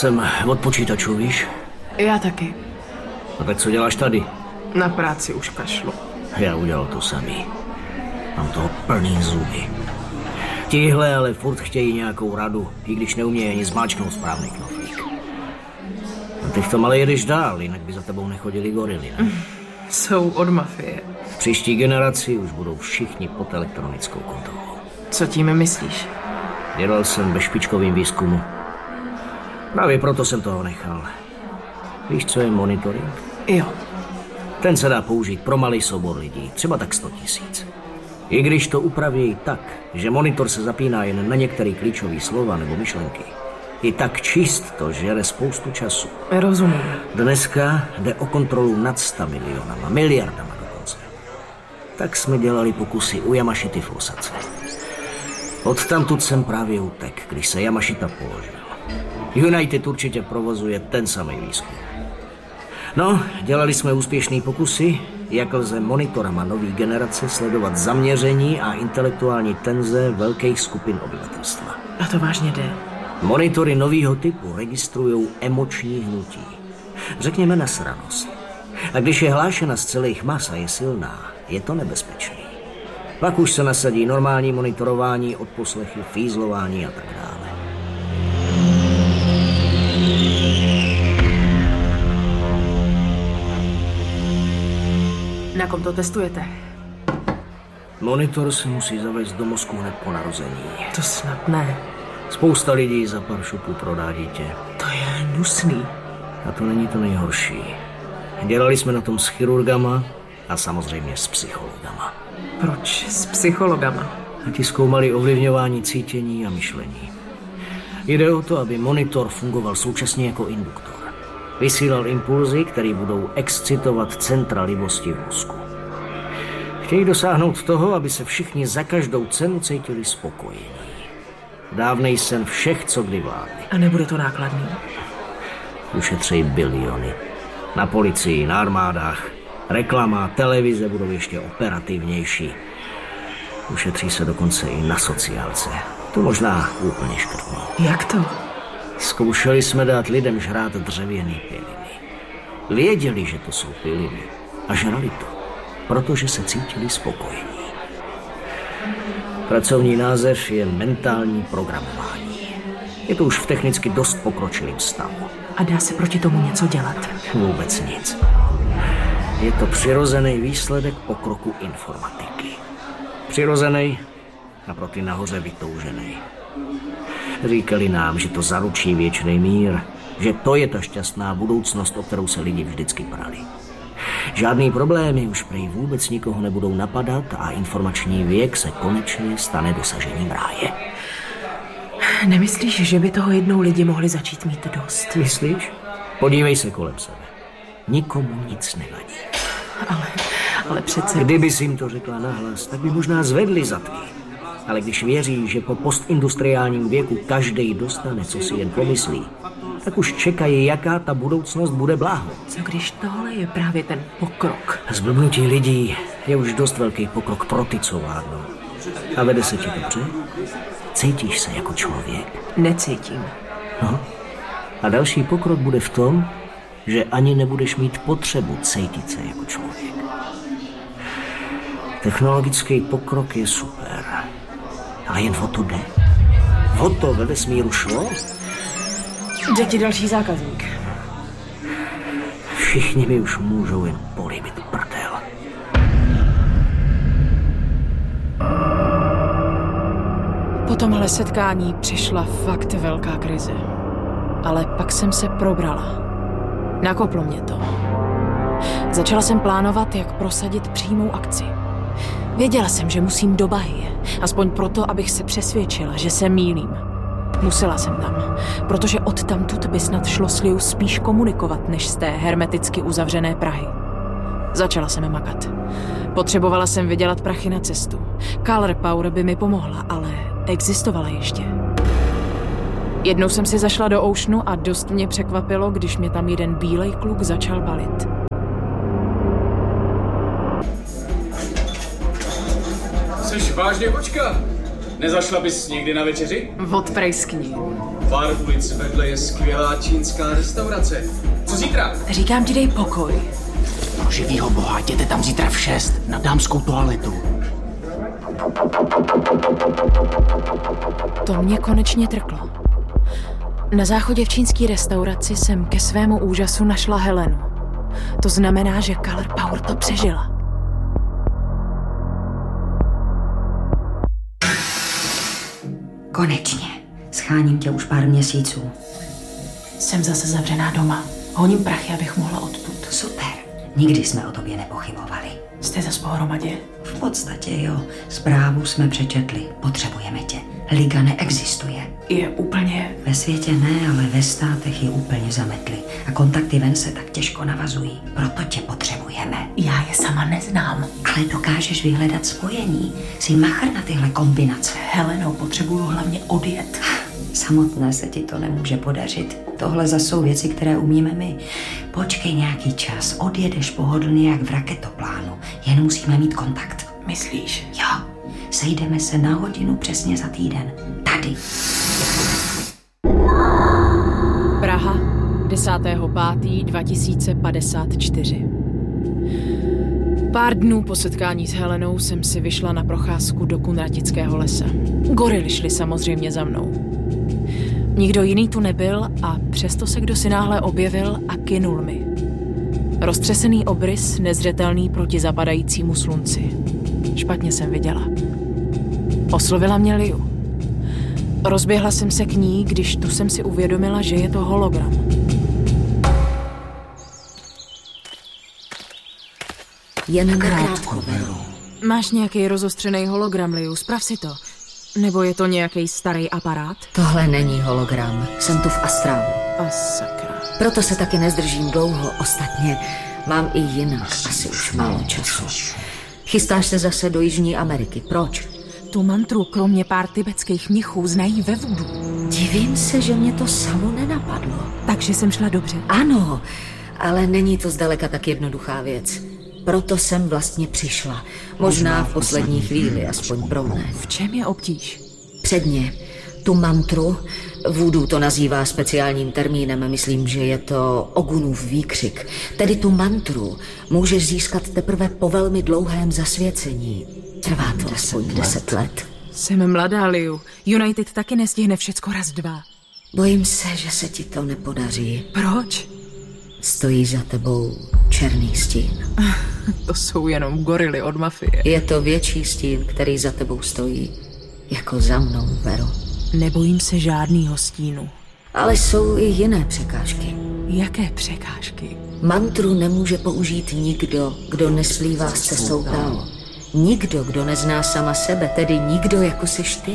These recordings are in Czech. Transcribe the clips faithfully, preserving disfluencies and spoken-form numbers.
jsem od počítačů, víš? Já taky. No tak co děláš tady? Na práci už kašlu. Já udělal to samý. Mám toho plný zuby. Tihle ale furt chtějí nějakou radu, i když neumějí ani zmáčknout správný knoflík. A ty v tom ale jedeš dál, jinak by za tebou nechodili gorily, ne? Jsou od mafie. V příští generaci už budou všichni pod elektronickou kontrolou. Co tím myslíš? Dělal jsem ve špičkovém výzkumu. Právě proto jsem toho nechal. Víš, co je monitoring? Jo. Ten se dá použít pro malý soubor lidí, třeba tak sto tisíc. I když to upraví tak, že monitor se zapíná jen na některé klíčové slova nebo myšlenky, i tak čist to žere spoustu času. Rozumím. Dneska jde o kontrolu nad sta milionama, miliardama dokonce. Tak jsme dělali pokusy u Yamashity v Osace. Odtamtud jsem právě utek, když se Yamashita položil. United určitě provozuje ten samý výzkum. No, dělali jsme úspěšný pokusy, jak lze monitorama nový generace sledovat zaměření a intelektuální tenze velkých skupin obyvatelstva. A to vážně jde? Monitory novýho typu registrují emoční hnutí. Řekněme nasranost. A když je hlášena z celých mas a je silná, je to nebezpečný. Pak už se nasadí normální monitorování, odposlechy, fízlování a tak dále. Na kom to testujete? Monitor se musí zavést do mozku hned po narození. To snad ne. Spousta lidí za pár šupů prodá dítě. To je hnusný. A to není to nejhorší. Dělali jsme na tom s chirurgama a samozřejmě s psychologama. Proč s psychologama? A ti zkoumali ovlivňování cítění a myšlení. Jde o to, aby monitor fungoval současně jako induktor. Vysílal impulzy, které budou excitovat centra libosti v mozku. Chtějí dosáhnout toho, aby se všichni za každou cenu cítili spokojení. Dávnej sen všech, co kdy vládli. A nebude to nákladný? Ušetří biliony. Na policii, na armádách. Reklama, televize budou ještě operativnější. Ušetří se dokonce i na sociálce. To možná úplně škrtnou. Jak to? Zkoušeli jsme dát lidem žrát dřevěný piliny. Věděli, že to jsou piliny a žrali to, protože se cítili spokojení. Pracovní název je mentální programování. Je to už v technicky dost pokročilém stavu. A dá se proti tomu něco dělat? Vůbec nic. Je to přirozený výsledek pokroku informatiky. Přirozený a pro ty nahoře vytoužený. Říkali nám, že to zaručí věčný mír, že to je ta šťastná budoucnost, o kterou se lidi vždycky prali. Žádný problémy už prý vůbec nikoho nebudou napadat a informační věk se konečně stane dosažením ráje. Nemyslíš, že by toho jednou lidi mohli začít mít dost? Myslíš? Podívej se kolem sebe. Nikomu nic nevadí. Ale, ale přece... Kdyby jsi jim to řekla nahlas, tak by možná zvedli zadky. Ale když věří, že po postindustriálním věku každej dostane, co si jen pomyslí, tak už čekají, jaká ta budoucnost bude bláho. Co když tohle je právě ten pokrok? Zblbnutí lidí je už dost velký pokrok pro ty, co vládnou. A vede se ti dobře? Cítíš se jako člověk? Necítím. No. A další pokrok bude v tom, že ani nebudeš mít potřebu cítit se jako člověk. Technologický pokrok je super. Ale jen o to jde. O to ve vesmíru šlo? Jde ti další zákazník. Všichni mi už můžou jen políbit prdel. Po tomhle setkání přišla fakt velká krize. Ale pak jsem se probrala. Nakoplo mě to. Začala jsem plánovat, jak prosadit přímou akci. Věděla jsem, že musím do Bahie, aspoň proto, abych se přesvědčila, že se mýlím. Musela jsem tam, protože odtamtud by snad šlo s Liu spíš komunikovat, než z té hermeticky uzavřené Prahy. Začala jsem makat. Potřebovala jsem vydělat prachy na cestu. Color Power by mi pomohla, ale existovala ještě. Jednou jsem si zašla do Oceanu a dost mě překvapilo, když mě tam jeden bílej kluk začal balit. Jseš vážně kočka? Nezašla bys někdy na večeři? Odprejskni. Pár ulic vedle je skvělá čínská restaurace. Co zítra? Říkám ti, dej pokoj. Pro živýho boha, jděte tam zítra v šest na dámskou toaletu. To mě konečně trklo. Na záchodě v čínské restauraci jsem ke svému úžasu našla Helenu. To znamená, že Color Power to přežila. Konečně. Scháním tě už pár měsíců. Jsem zase zavřená doma. Honím prachy, abych mohla odtud. Super. Nikdy jsme o tobě nepochybovali. Jste zase pohromadě? V podstatě jo. Zprávu jsme přečetli. Potřebujeme tě. Liga neexistuje. Je úplně... Ve světě ne, ale ve státech ji úplně zametli. A kontakty ven se tak těžko navazují. Proto tě potřebujeme. Já je sama neznám. Ale dokážeš vyhledat spojení. Jsi machr na tyhle kombinace. Helenou, potřebuju hlavně odjet. Samotné se ti to nemůže podařit. Tohle zase jsou věci, které umíme my. Počkej nějaký čas. Odjedeš pohodlně jak v raketoplánu. Jen musíme mít kontakt. Myslíš? Jo. Sejdeme se na hodinu přesně za týden. Tady. Praha, desátého pátého dva tisíce padesát čtyři. Pár dnů po setkání s Helenou jsem si vyšla na procházku do Kunratického lesa. Gorily šly samozřejmě za mnou. Nikdo jiný tu nebyl a přesto se kdo si náhle objevil a kynul mi. Roztřesený obrys, nezřetelný proti zapadajícímu slunci. Špatně jsem viděla. Oslovila mě Liu. Rozběhla jsem se k ní, když tu jsem si uvědomila, že je to hologram. Jen krátko, Vero. Máš nějaký rozostřený hologram, Liu, sprav si to. Nebo je to nějaký starý aparát? Tohle není hologram. Jsem tu v astrálu. A sakra. Proto se taky nezdržím dlouho. Ostatně mám i jinak asi už málo času. Chystáš se zase do Jižní Ameriky. Proč? Tu mantru kromě pár tibetských mnichů znají ve voodu. Divím se, že mě to samo nenapadlo. Takže jsem šla dobře. Ano, ale není to zdaleka tak jednoduchá věc. Proto jsem vlastně přišla. Možná v poslední chvíli, aspoň pro mne. V čem je obtíž? Předně, tu mantru, voodoo to nazývá speciálním termínem, myslím, že je to Ogunův výkřik. Tedy tu mantru můžeš získat teprve po velmi dlouhém zasvěcení. Trvá to aspoň deset let. Jsem mladá, Liu. United taky nestihne všecko raz dva. Bojím se, že se ti to nepodaří. Proč? Stojí za tebou černý stín. To jsou jenom gorily od mafie. Je to větší stín, který za tebou stojí. Jako za mnou, Vero. Nebojím se žádnýho stínu. Ale jsou i jiné překážky. Jaké překážky? Mantru nemůže použít nikdo, kdo nesplývá s cestou Tao. Nikdo, kdo nezná sama sebe, tedy nikdo, jako seš ty.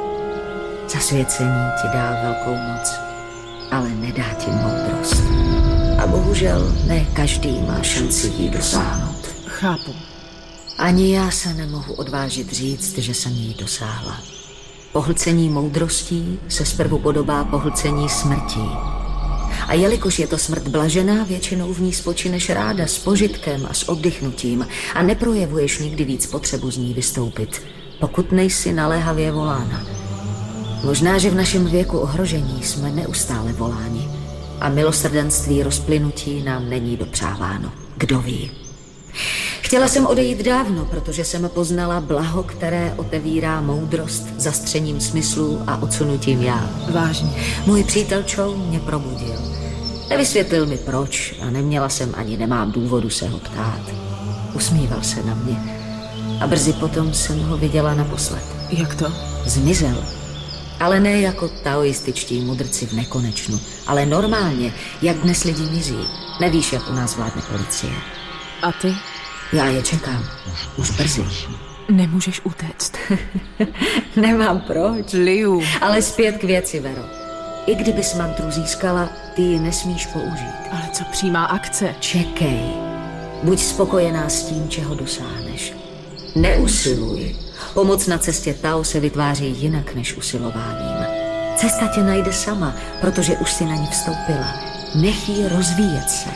Zasvěcení ti dá velkou moc, ale nedá ti moudrost. A bohužel ne každý má šanci jí dosáhnout. Chápu. Ani já se nemohu odvážit říct, že jsem jí dosáhla. Pohlcení moudrostí se zprvu podobá pohlcení smrtí. A jelikož je to smrt blažená, většinou v ní spočineš ráda s požitkem a s oddychnutím a neprojevuješ nikdy víc potřebu z ní vystoupit, pokud nejsi naléhavě volána. Možná, že v našem věku ohrožení jsme neustále voláni a milosrdenství rozplynutí nám není dopřáváno. Kdo ví? Chtěla jsem odejít dávno, protože jsem poznala blaho, které otevírá moudrost zastřením smyslů a odsunutím já. Vážně. Můj přítel Chou mě probudil. Nevysvětlil mi proč a neměla jsem ani nemám důvodu se ho ptát. Usmíval se na mě a brzy potom jsem ho viděla naposled. Jak to? Zmizel. Ale ne jako taoističtí mudrci v nekonečnu, ale normálně, jak dnes lidi mizí. Nevíš, jak u nás vládne policie. A ty? Já je čekám. Už brzy. Nemůžeš utéct. Nemám proč. Liu. Ale zpět k věci, Vero. I kdybys mantru získala, ty ji nesmíš použít. Ale co přímá akce? Čekej. Buď spokojená s tím, čeho dosáhneš. Neusiluj. Pomoc na cestě Tao se vytváří jinak než usilováním. Cesta tě najde sama, protože už si na ní vstoupila. Nech jí rozvíjet se.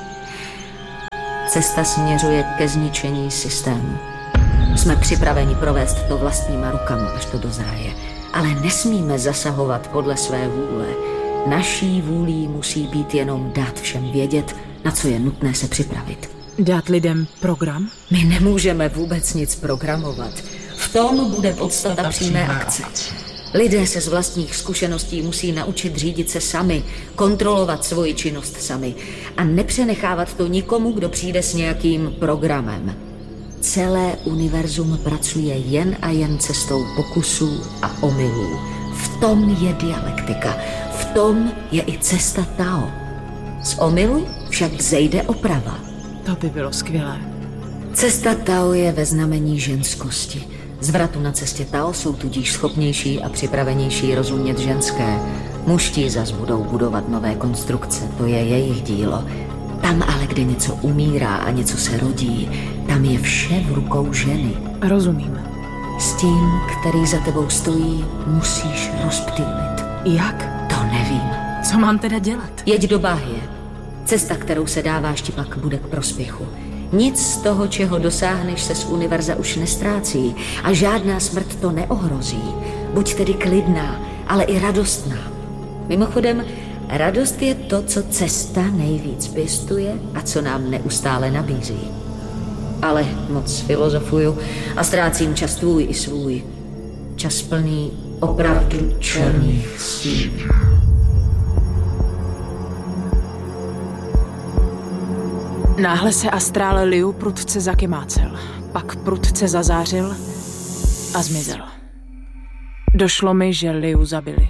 Cesta směřuje ke zničení systému. Jsme připraveni provést to vlastníma rukama, až to dozraje. Ale nesmíme zasahovat podle své vůle. Naší vůlí musí být jenom dát všem vědět, na co je nutné se připravit. Dát lidem program? My nemůžeme vůbec nic programovat. V tom bude podstata přímé akce. Lidé se z vlastních zkušeností musí naučit řídit se sami, kontrolovat svoji činnost sami a nepřenechávat to nikomu, kdo přijde s nějakým programem. Celé univerzum pracuje jen a jen cestou pokusů a omylů. V tom je dialektika, v tom je i cesta Tao. Z omylu však vzejde oprava. To by bylo skvělé. Cesta Tao je ve znamení ženskosti. Zvratu na cestě Tao jsou tudíž schopnější a připravenější rozumět ženské. Mužští zas budou budovat nové konstrukce, to je jejich dílo. Tam ale, kde něco umírá a něco se rodí, tam je vše v rukou ženy. Rozumím. S tím, který za tebou stojí, musíš rozptýlit. Jak? To nevím. Co mám teda dělat? Jeď do Báhie. Cesta, kterou se dáváš, ti pak bude k prospěchu. Nic z toho, čeho dosáhneš, se z univerza už nestrácí a žádná smrt to neohrozí. Buď tedy klidná, ale i radostná. Mimochodem, radost je to, co cesta nejvíc pěstuje a co nám neustále nabízí. Ale moc filozofuju a ztrácím čas tvůj i svůj. Čas plný opravdu černých stínů. Náhle se astrál Liu prudce zakymácel, pak prudce zazářil a zmizel. Došlo mi, že Liu zabili.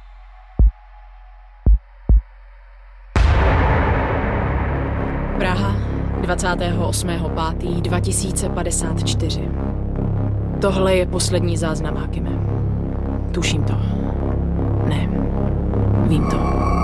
Praha, dvacátého osmého pátého dva tisíce padesát čtyři. Tohle je poslední záznam, Hakime. Tuším to. Ne, vím to.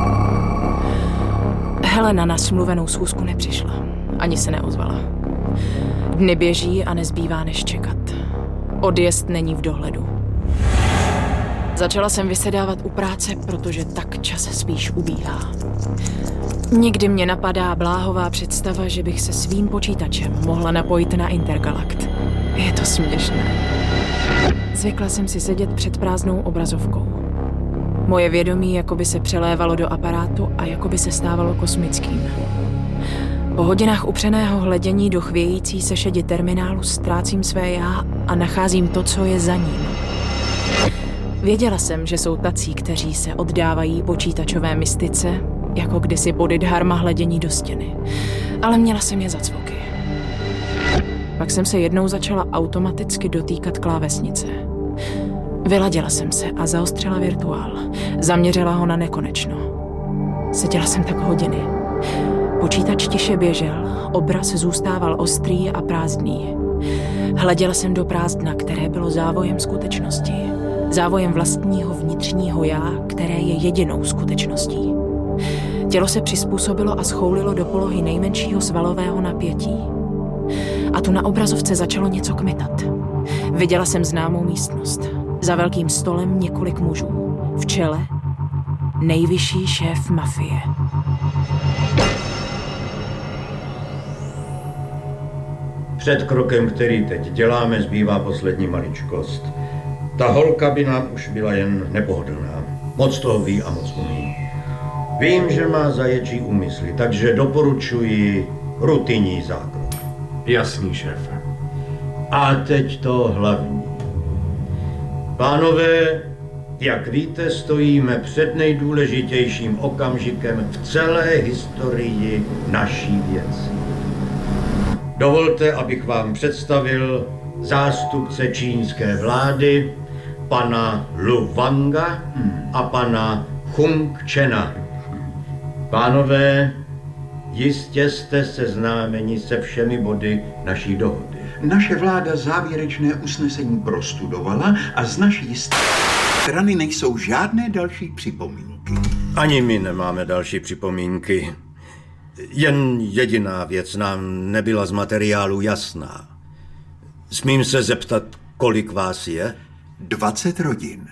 Helena na smluvenou schůzku nepřišla. Ani se neozvala. Dny běží a nezbývá než čekat. Odjezd není v dohledu. Začala jsem vysedávat u práce, protože tak čas spíš ubíhá. Nikdy mě napadá bláhová představa, že bych se svým počítačem mohla napojit na Intergalakt. Je to směšné. Zvykla jsem si sedět před prázdnou obrazovkou. Moje vědomí jakoby se přelévalo do aparátu a jakoby se stávalo kosmickým. Po hodinách upřeného hledění do chvějící se šedi terminálu ztrácím své já a nacházím to, co je za ním. Věděla jsem, že jsou tací, kteří se oddávají počítačové mystice, jako kdysi Bodhidharma hledění do stěny. Ale měla jsem je za cvoky. Pak jsem se jednou začala automaticky dotýkat klávesnice. Vyladila jsem se a zaostřila virtuál. Zaměřila ho na nekonečno. Seděla jsem tak hodiny. Počítač tiše běžel, obraz zůstával ostrý a prázdný. Hleděla jsem do prázdna, které bylo závojem skutečnosti. Závojem vlastního vnitřního já, které je jedinou skutečností. Tělo se přizpůsobilo a schoulilo do polohy nejmenšího svalového napětí. A tu na obrazovce začalo něco kmitat. Viděla jsem známou místnost. Za velkým stolem několik mužů. V čele nejvyšší šéf mafie. Před krokem, který teď děláme, zbývá poslední maličkost. Ta holka by nám už byla jen nepohodlná. Moc toho ví a moc umí. Vím, že má zaječí úmysly, takže doporučuji rutinní zákrok. Jasný, šéfe. A teď to hlavní. Pánové, jak víte, stojíme před nejdůležitějším okamžikem v celé historii naší věci. Dovolte, abych vám představil zástupce čínské vlády, pana Lu Wanga a pana Hung Chena. Pánové, jistě jste seznámeni se všemi body naší dohody. Naše vláda závěrečné usnesení prostudovala a z naší strany nejsou žádné další připomínky. Ani my nemáme další připomínky. Jen jediná věc nám nebyla z materiálu jasná. Smím se zeptat, kolik vás je? dvacet rodin.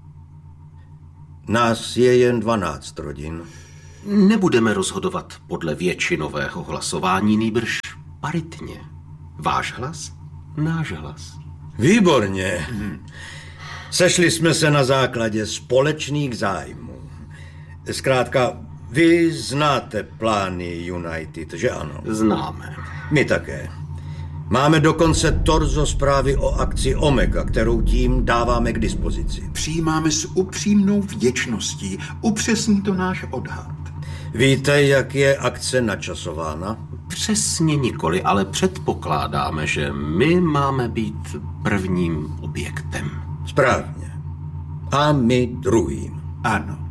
Nás je jen dvanáct rodin. Nebudeme rozhodovat podle většinového hlasování, nýbrž paritně. Váš hlas, náš hlas. Výborně. Hmm. Sešli jsme se na základě společných zájmů. Zkrátka, vy znáte plány United, že ano? Známe. My také. Máme dokonce torzo zprávy o akci Omega, kterou tím dáváme k dispozici. Přijímáme s upřímnou vděčností. Upřesní to náš odhad. Víte, jak je akce načasována? Přesně nikoli, ale předpokládáme, že my máme být prvním objektem. Správně. A my druhým. Ano.